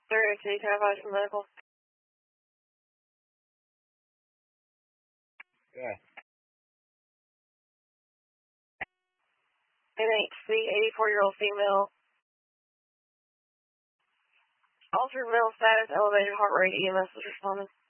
302, can I advise some medical? Yeah. NHC, 84-year-old female. Altered mental status, elevated heart rate, EMS is responding.